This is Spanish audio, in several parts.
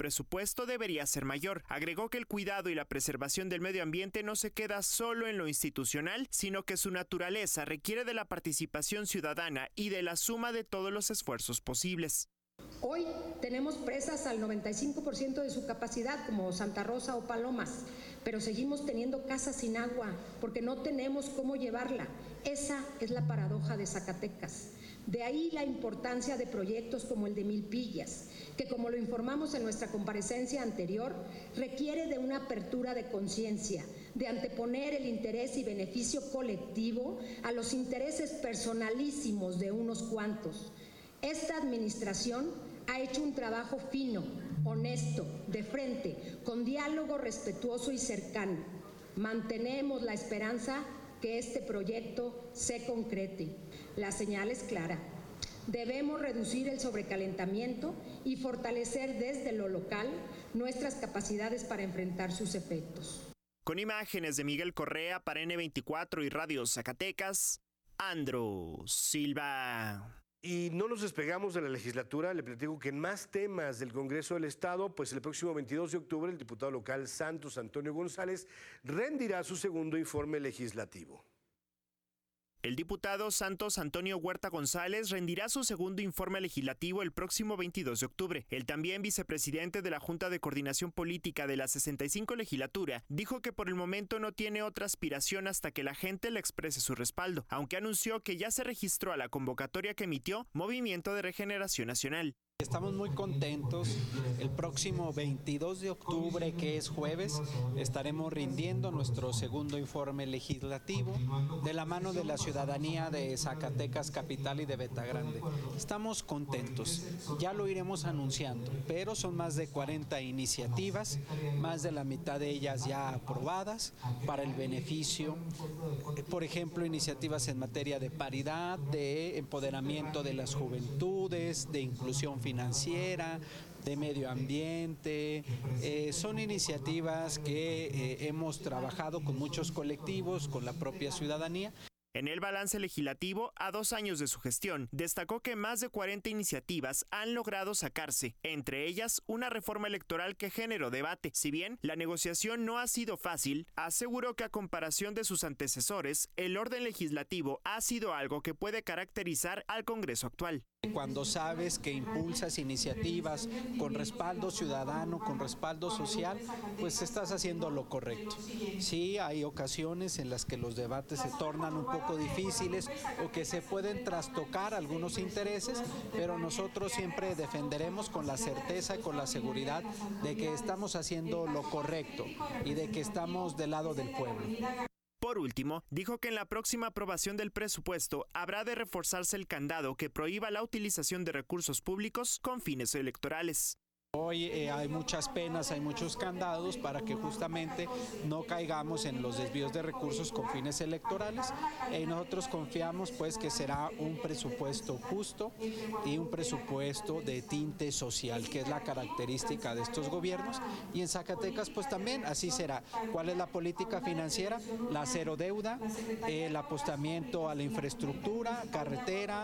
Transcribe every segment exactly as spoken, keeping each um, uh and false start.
presupuesto debería ser mayor. Agregó que el cuidado y la preservación del medio ambiente no se queda solo en lo institucional, sino que su naturaleza requiere de la participación ciudadana y de la suma de todos los esfuerzos posibles. Hoy tenemos presas al noventa y cinco por ciento de su capacidad, como Santa Rosa o Palomas, pero seguimos teniendo casas sin agua porque no tenemos cómo llevarla. Esa es la paradoja de Zacatecas. De ahí la importancia de proyectos como el de Milpillas, que, como lo informamos en nuestra comparecencia anterior, requiere de una apertura de conciencia, de anteponer el interés y beneficio colectivo a los intereses personalísimos de unos cuantos. Esta administración ha hecho un trabajo fino, honesto, de frente, con diálogo respetuoso y cercano. Mantenemos la esperanza que este proyecto se concrete. La señal es clara. Debemos reducir el sobrecalentamiento y fortalecer desde lo local nuestras capacidades para enfrentar sus efectos. Con imágenes de Miguel Correa para ene veinticuatro y Radio Zacatecas, Andrew Silva. Y no nos despegamos de la legislatura. Le platico que en más temas del Congreso del Estado, pues el próximo veintidós de octubre el diputado local Santos Antonio González rendirá su segundo informe legislativo. El diputado Santos Antonio Huerta González rendirá su segundo informe legislativo el próximo veintidós de octubre. El también vicepresidente de la Junta de Coordinación Política de la sesenta y cinco legislatura dijo que por el momento no tiene otra aspiración hasta que la gente le exprese su respaldo, aunque anunció que ya se registró a la convocatoria que emitió Movimiento de Regeneración Nacional. Estamos muy contentos. El próximo veintidós de octubre, que es jueves, estaremos rindiendo nuestro segundo informe legislativo de la mano de la ciudadanía de Zacatecas Capital y de Betagrande. Estamos contentos, ya lo iremos anunciando, pero son más de cuarenta iniciativas, más de la mitad de ellas ya aprobadas para el beneficio, por ejemplo, iniciativas en materia de paridad, de empoderamiento de las juventudes, de inclusión financiera, financiera, de medio ambiente. Eh, son iniciativas que eh, hemos trabajado con muchos colectivos, con la propia ciudadanía. En el balance legislativo, a dos años de su gestión, destacó que más de cuarenta iniciativas han logrado sacarse, entre ellas una reforma electoral que generó debate. Si bien la negociación no ha sido fácil, aseguró que a comparación de sus antecesores, el orden legislativo ha sido algo que puede caracterizar al Congreso actual. Cuando sabes que impulsas iniciativas con respaldo ciudadano, con respaldo social, pues estás haciendo lo correcto. Sí, hay ocasiones en las que los debates se tornan un poco difíciles o que se pueden trastocar algunos intereses, pero nosotros siempre defenderemos con la certeza y con la seguridad de que estamos haciendo lo correcto y de que estamos del lado del pueblo. Por último, dijo que en la próxima aprobación del presupuesto habrá de reforzarse el candado que prohíba la utilización de recursos públicos con fines electorales. Hoy eh, hay muchas penas, hay muchos candados para que justamente no caigamos en los desvíos de recursos con fines electorales. Y nosotros confiamos pues que será un presupuesto justo y un presupuesto de tinte social, que es la característica de estos gobiernos. Y en Zacatecas pues también así será. ¿Cuál es la política financiera? La cero deuda, eh, el apostamiento a la infraestructura, carretera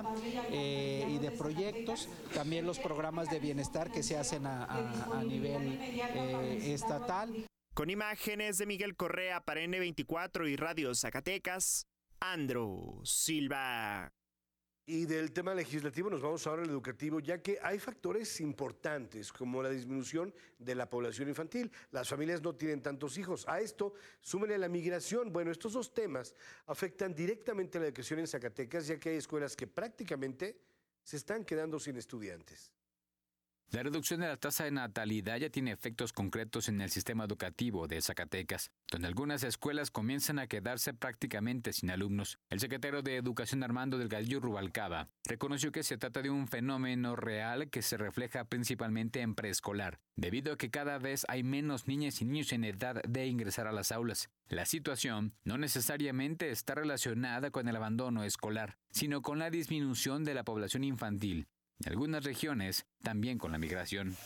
eh, y de proyectos. También los programas de bienestar que se hacen a A, a nivel eh, estatal. Con imágenes de Miguel Correa para ene veinticuatro y Radio Zacatecas, Andrew Silva. Y del tema legislativo nos vamos ahora al educativo, ya que hay factores importantes como la disminución de la población infantil. Las familias no tienen tantos hijos. A esto, súmenle la migración. Bueno, estos dos temas afectan directamente a la educación en Zacatecas, ya que hay escuelas que prácticamente se están quedando sin estudiantes. La reducción de la tasa de natalidad ya tiene efectos concretos en el sistema educativo de Zacatecas, donde algunas escuelas comienzan a quedarse prácticamente sin alumnos. El secretario de Educación Armando Delgadillo Rubalcaba reconoció que se trata de un fenómeno real que se refleja principalmente en preescolar, debido a que cada vez hay menos niñas y niños en edad de ingresar a las aulas. La situación no necesariamente está relacionada con el abandono escolar, sino con la disminución de la población infantil. En algunas regiones, también con la migración.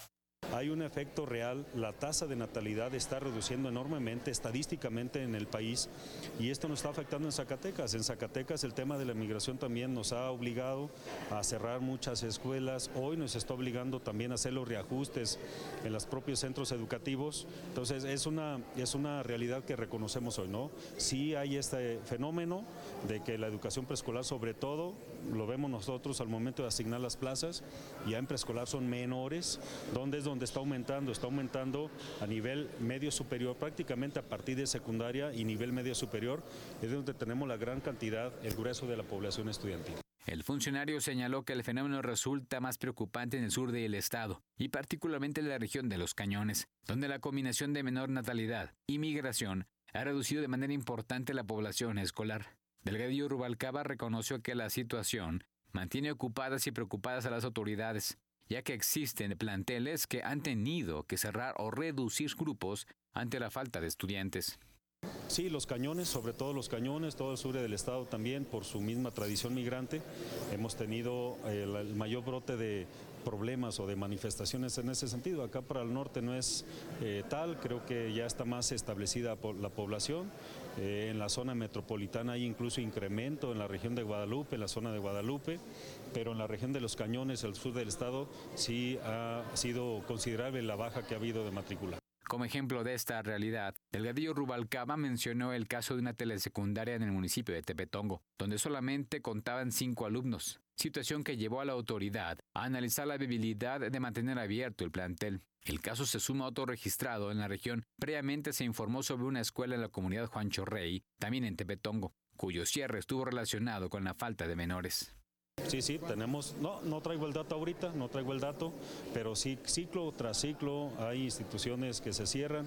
hay un efecto real, la tasa de natalidad está reduciendo enormemente estadísticamente en el país y esto nos está afectando en Zacatecas. En Zacatecas el tema de la migración también nos ha obligado a cerrar muchas escuelas, hoy nos está obligando también a hacer los reajustes en los propios centros educativos, entonces es una, es una realidad que reconocemos hoy, ¿no? Sí hay este fenómeno de que la educación preescolar, sobre todo, lo vemos nosotros al momento de asignar las plazas, ya en preescolar son menores, donde es donde está aumentando, está aumentando a nivel medio superior, prácticamente a partir de secundaria y nivel medio superior, es donde tenemos la gran cantidad, el grueso de la población estudiantil. El funcionario señaló que el fenómeno resulta más preocupante en el sur del estado y particularmente en la región de Los Cañones, donde la combinación de menor natalidad y migración ha reducido de manera importante la población escolar. Delgadillo Rubalcaba reconoció que la situación mantiene ocupadas y preocupadas a las autoridades, ya que existen planteles que han tenido que cerrar o reducir grupos ante la falta de estudiantes. Sí, Los Cañones, sobre todo Los Cañones, todo el sur del estado también, por su misma tradición migrante, hemos tenido eh, el mayor brote de problemas o de manifestaciones en ese sentido. Acá para el norte no es eh, tal, creo que ya está más establecida por la población. Eh, en la zona metropolitana hay incluso incremento en la región de Guadalupe, en la zona de Guadalupe, pero en la región de Los Cañones, el sur del estado, sí ha sido considerable la baja que ha habido de matrícula. Como ejemplo de esta realidad, Delgadillo Rubalcaba mencionó el caso de una telesecundaria en el municipio de Tepetongo, donde solamente contaban cinco alumnos, situación que llevó a la autoridad a analizar la viabilidad de mantener abierto el plantel. El caso se suma a otro registrado en la región. Previamente se informó sobre una escuela en la comunidad Juancho Rey, también en Tepetongo, cuyo cierre estuvo relacionado con la falta de menores. Sí, sí, tenemos, no, no traigo el dato ahorita, no traigo el dato, pero sí, ciclo tras ciclo hay instituciones que se cierran.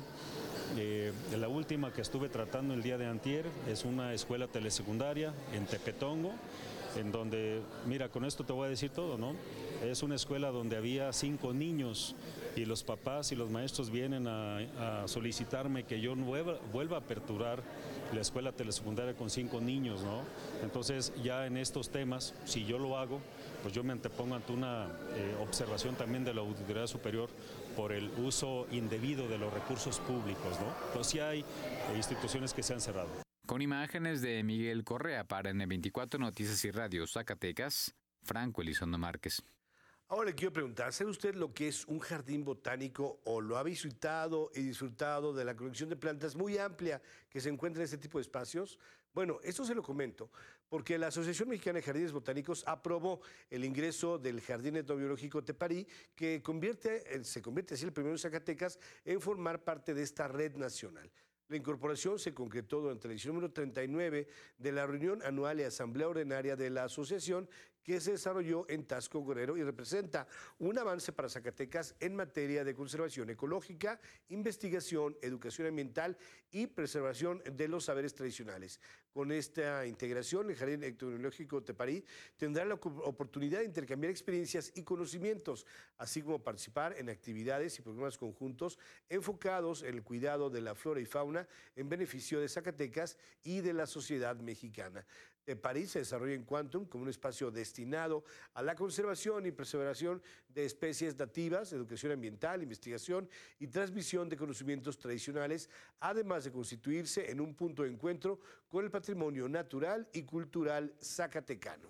Eh, la última que estuve tratando el día de antier es una escuela telesecundaria en Tepetongo, en donde, mira, con esto te voy a decir todo, ¿no? Es una escuela donde había cinco niños y los papás y los maestros vienen a, a solicitarme que yo vuelva, vuelva a aperturar la escuela telesecundaria con cinco niños, ¿no? Entonces ya en estos temas, si yo lo hago, pues yo me antepongo ante una eh, observación también de la Auditoría Superior por el uso indebido de los recursos públicos, ¿no? Entonces sí hay eh, instituciones que se han cerrado. Con imágenes de Miguel Correa para N veinticuatro Noticias y Radio Zacatecas, Franco Elizondo Márquez. Ahora le quiero preguntar, ¿sabe usted lo que es un jardín botánico o lo ha visitado y disfrutado de la colección de plantas muy amplia que se encuentra en este tipo de espacios? Bueno, esto se lo comento porque la Asociación Mexicana de Jardines Botánicos aprobó el ingreso del Jardín Etnobiológico Teparí, que convierte, se convierte así el primero en Zacatecas en formar parte de esta red nacional. La incorporación se concretó durante la edición número treinta y nueve de la reunión anual y asamblea ordinaria de la asociación, que se desarrolló en Taxco, Guerrero, y representa un avance para Zacatecas en materia de conservación ecológica, investigación, educación ambiental y preservación de los saberes tradicionales. Con esta integración, el Jardín Etnobiológico Teparí tendrá la oportunidad de intercambiar experiencias y conocimientos, así como participar en actividades y programas conjuntos enfocados en el cuidado de la flora y fauna en beneficio de Zacatecas y de la sociedad mexicana. Teparí se desarrolla en Quantum como un espacio destinado a la conservación y preservación de especies nativas, educación ambiental, investigación y transmisión de conocimientos tradicionales, además de constituirse en un punto de encuentro con el patrimonio natural y cultural zacatecano.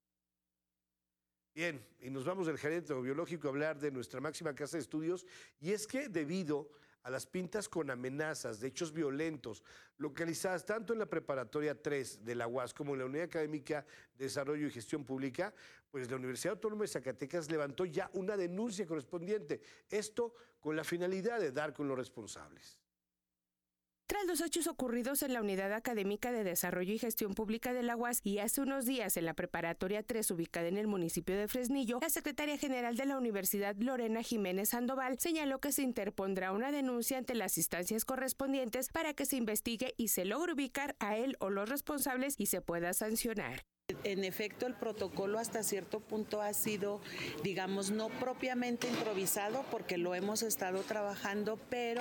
Bien, y nos vamos del Jardín Etnobiológico a hablar de nuestra máxima casa de estudios, y es que debido a las pintas con amenazas de hechos violentos localizadas tanto en la Preparatoria tres de la U A S como en la Unidad Académica de Desarrollo y Gestión Pública, pues la Universidad Autónoma de Zacatecas levantó ya una denuncia correspondiente, esto con la finalidad de dar con los responsables. Tras los hechos ocurridos en la Unidad Académica de Desarrollo y Gestión Pública de la U A S y hace unos días en la Preparatoria tres ubicada en el municipio de Fresnillo, la secretaria general de la Universidad, Lorena Jiménez Sandoval, señaló que se interpondrá una denuncia ante las instancias correspondientes para que se investigue y se logre ubicar a él o los responsables y se pueda sancionar. en efecto el protocolo hasta cierto punto ha sido, digamos, no propiamente improvisado porque lo hemos estado trabajando, pero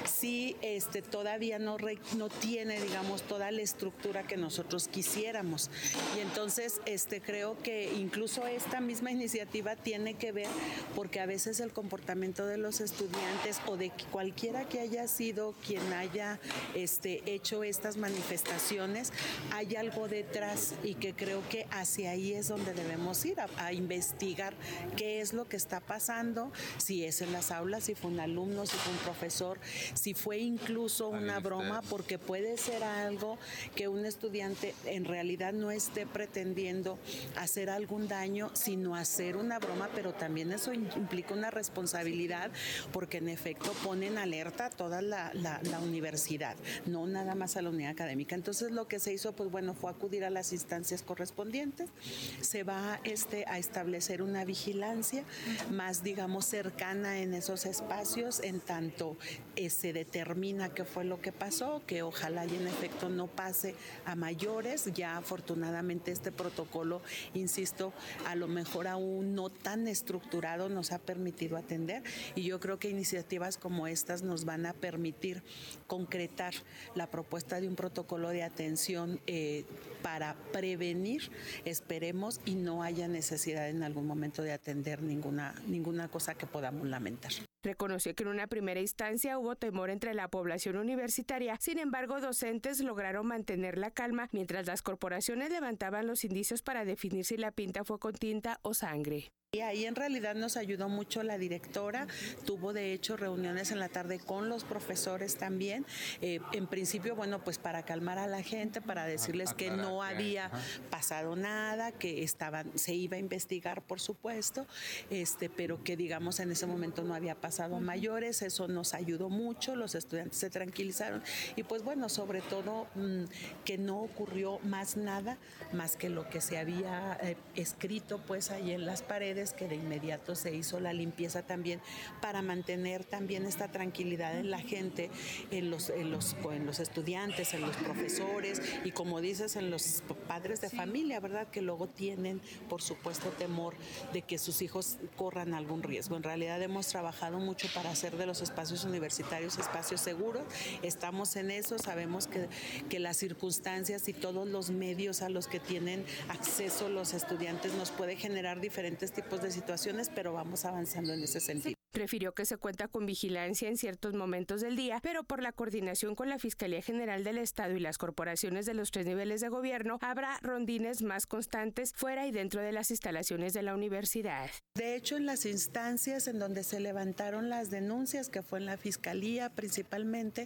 sí este, todavía no, re, no tiene, digamos, toda la estructura que nosotros quisiéramos. Y entonces este, creo que incluso esta misma iniciativa tiene que ver porque a veces el comportamiento de los estudiantes o de cualquiera que haya sido quien haya este, hecho estas manifestaciones, hay algo detrás y que creo que hacia ahí es donde debemos ir a, a investigar qué es lo que está pasando, si es en las aulas, si fue un alumno, si fue un profesor, si fue incluso una broma, porque puede ser algo que un estudiante en realidad no esté pretendiendo hacer algún daño, sino hacer una broma, pero también eso implica una responsabilidad porque en efecto pone en alerta a toda la, la, la universidad, no nada más a la unidad académica. Entonces lo que se hizo, pues bueno, fue acudir a las instancias correspondientes, se va este, a establecer una vigilancia más, digamos, cercana en esos espacios, en tanto eh, se determina qué fue lo que pasó, que ojalá y en efecto no pase a mayores. Ya afortunadamente este protocolo, insisto, a lo mejor aún no tan estructurado nos ha permitido atender, y yo creo que iniciativas como estas nos van a permitir concretar la propuesta de un protocolo de atención eh, para prevenir, esperemos, y no haya necesidad en algún momento de atender ninguna, ninguna cosa que podamos lamentar. Reconoció que en una primera instancia hubo temor entre la población universitaria, sin embargo, docentes lograron mantener la calma mientras las corporaciones levantaban los indicios para definir si la pinta fue con tinta o sangre. Y ahí en realidad nos ayudó mucho la directora, tuvo de hecho reuniones en la tarde con los profesores también, eh, en principio, bueno, pues para calmar a la gente, para decirles que no había pasado nada, que estaban, se iba a investigar, por supuesto, este, pero que digamos en ese momento no había pasado a mayores. Eso nos ayudó mucho, los estudiantes se tranquilizaron y pues bueno, sobre todo mmm, que no ocurrió más nada, más que lo que se había eh, escrito pues ahí en las paredes, que de inmediato se hizo la limpieza también para mantener también esta tranquilidad en la gente, en los, en los, en los estudiantes, en los profesores y como dices, en los padres de familia, ¿verdad? Que luego tienen, por supuesto, temor de que sus hijos corran algún riesgo. En realidad hemos trabajado mucho para hacer de los espacios universitarios espacios seguros. Estamos en eso, sabemos que, que las circunstancias y todos los medios a los que tienen acceso los estudiantes nos puede generar diferentes tipos de situaciones, pero vamos avanzando en ese sentido. Refirió que se cuenta con vigilancia en ciertos momentos del día, pero por la coordinación con la Fiscalía General del Estado y las corporaciones de los tres niveles de gobierno, habrá rondines más constantes fuera y dentro de las instalaciones de la universidad. De hecho, en las instancias en donde se levantaron las denuncias, que fue en la Fiscalía principalmente,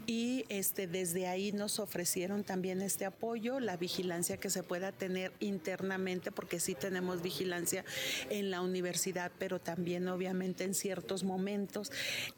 y este, desde ahí nos ofrecieron también este apoyo, la vigilancia que se pueda tener internamente, porque sí tenemos vigilancia en la universidad, pero también obviamente en ciertos momentos,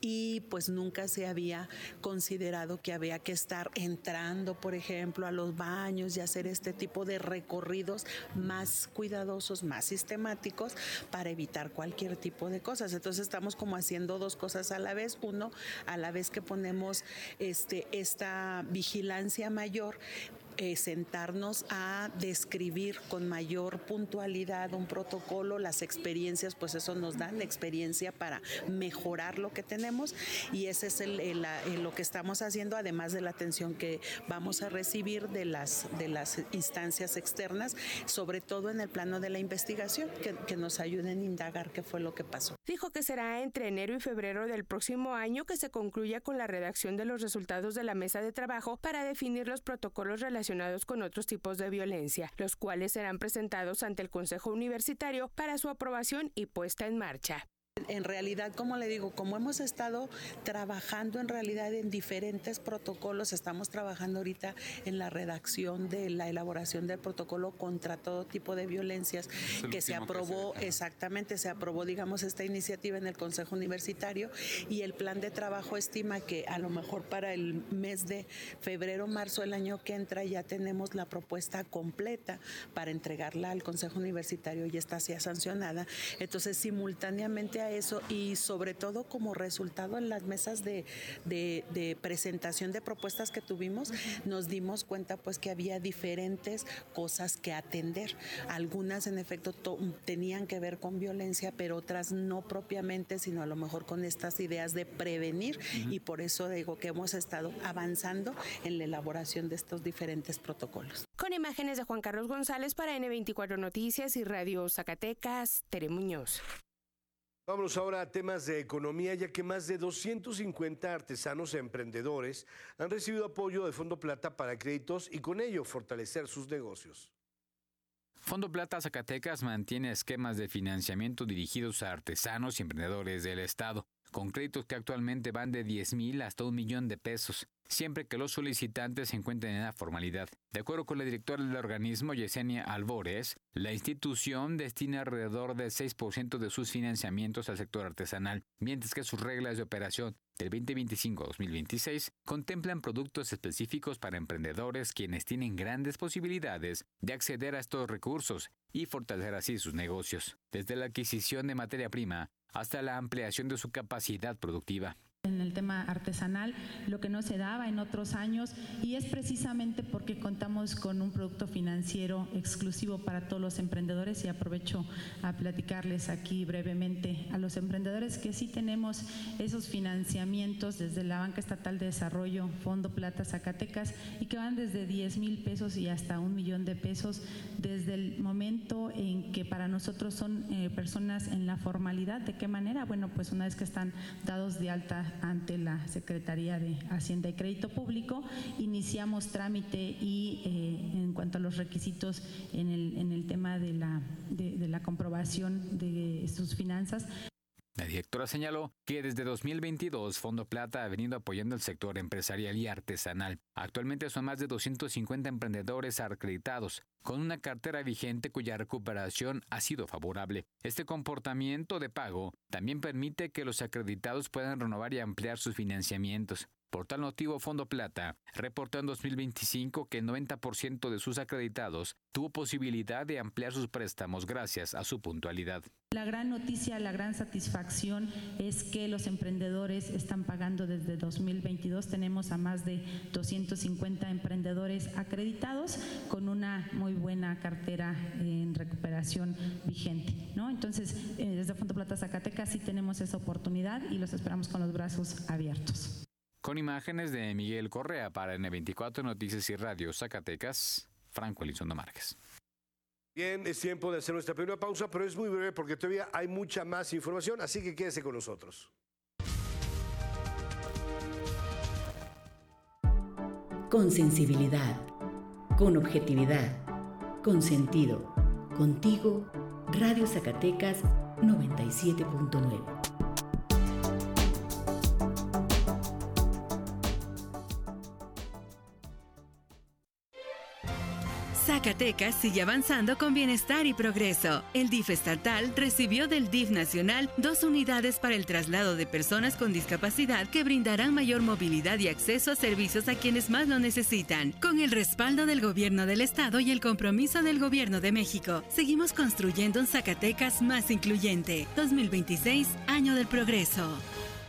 y pues nunca se había considerado que había que estar entrando, por ejemplo, a los baños y hacer este tipo de recorridos más cuidadosos, más sistemáticos, para evitar cualquier tipo de cosas. Entonces estamos como haciendo dos cosas a la vez. Uno, a la vez que ponemos este, esta vigilancia mayor, Eh, sentarnos a describir con mayor puntualidad un protocolo, las experiencias, pues eso nos da la experiencia para mejorar lo que tenemos, y ese es el, el, el, lo que estamos haciendo, además de la atención que vamos a recibir de las, de las instancias externas, sobre todo en el plano de la investigación, que, que nos ayuden a indagar qué fue lo que pasó. Dijo que será entre enero y febrero del próximo año que se concluya con la redacción de los resultados de la mesa de trabajo para definir los protocolos relacionados con otros tipos de violencia, los cuales serán presentados ante el Consejo Universitario para su aprobación y puesta en marcha. En realidad, como le digo, como hemos estado trabajando en realidad en diferentes protocolos, estamos trabajando ahorita en la redacción de la elaboración del protocolo contra todo tipo de violencias que se aprobó, que se... exactamente, se aprobó, digamos, esta iniciativa en el Consejo Universitario, y el plan de trabajo estima que a lo mejor para el mes de febrero, marzo del año que entra ya tenemos la propuesta completa para entregarla al Consejo Universitario y esta sea sancionada. Entonces, simultáneamente frente a eso y sobre todo como resultado en las mesas de, de, de presentación de propuestas que tuvimos, nos dimos cuenta pues que había diferentes cosas que atender. Algunas en efecto to- tenían que ver con violencia, pero otras no propiamente, sino a lo mejor con estas ideas de prevenir, uh-huh. y por eso digo que hemos estado avanzando en la elaboración de estos diferentes protocolos. Con imágenes de Juan Carlos González para ene veinticuatro Noticias y Radio Zacatecas, Tere Muñoz. Vámonos ahora a temas de economía, ya que más de doscientos cincuenta artesanos e emprendedores han recibido apoyo de Fondo Plata para créditos y con ello fortalecer sus negocios. Fondo Plata Zacatecas mantiene esquemas de financiamiento dirigidos a artesanos y emprendedores del estado, con créditos que actualmente van de diez mil hasta un millón de pesos, siempre que los solicitantes se encuentren en la formalidad. De acuerdo con la directora del organismo, Yesenia Albores, la institución destina alrededor del seis por ciento de sus financiamientos al sector artesanal, mientras que sus reglas de operación del veinte veinticinco a dos mil veintiséis contemplan productos específicos para emprendedores quienes tienen grandes posibilidades de acceder a estos recursos y fortalecer así sus negocios, desde la adquisición de materia prima hasta la ampliación de su capacidad productiva. En el tema artesanal, lo que no se daba en otros años, y es precisamente porque contamos con un producto financiero exclusivo para todos los emprendedores, y aprovecho a platicarles aquí brevemente a los emprendedores que sí tenemos esos financiamientos desde la Banca Estatal de Desarrollo, Fondo Plata Zacatecas, y que van desde diez mil pesos y hasta un millón de pesos, desde el momento en que para nosotros son eh, personas en la formalidad. ¿De qué manera? Bueno, pues una vez que están dados de alta ante la Secretaría de Hacienda y Crédito Público, iniciamos trámite y eh, en cuanto a los requisitos en el, en el tema de la, de, de la comprobación de sus finanzas. La directora señaló que desde dos mil veintidós Fondo Plata ha venido apoyando el sector empresarial y artesanal. Actualmente son más de doscientos cincuenta emprendedores acreditados, con una cartera vigente cuya recuperación ha sido favorable. Este comportamiento de pago también permite que los acreditados puedan renovar y ampliar sus financiamientos. Por tal motivo, Fondo Plata reportó en dos mil veinticinco que el noventa por ciento de sus acreditados tuvo posibilidad de ampliar sus préstamos gracias a su puntualidad. La gran noticia, la gran satisfacción es que los emprendedores están pagando desde dos mil veintidós. Tenemos a más de doscientos cincuenta emprendedores acreditados con una muy buena cartera en recuperación vigente, ¿no? Entonces, eh, desde Fondo Plata Zacatecas sí tenemos esa oportunidad y los esperamos con los brazos abiertos. Con imágenes de Miguel Correa para ene veinticuatro Noticias y Radio Zacatecas, Franco Elizondo Márquez. Bien, es tiempo de hacer nuestra primera pausa, pero es muy breve porque todavía hay mucha más información, así que quédese con nosotros. Con sensibilidad, con objetividad, con sentido. Contigo, Radio Zacatecas noventa y siete punto nueve. Zacatecas sigue avanzando con bienestar y progreso. El D I F estatal recibió del D I F nacional dos unidades para el traslado de personas con discapacidad que brindarán mayor movilidad y acceso a servicios a quienes más lo necesitan. Con el respaldo del Gobierno del Estado y el compromiso del Gobierno de México, seguimos construyendo un Zacatecas más incluyente. dos mil veintiséis, Año del Progreso.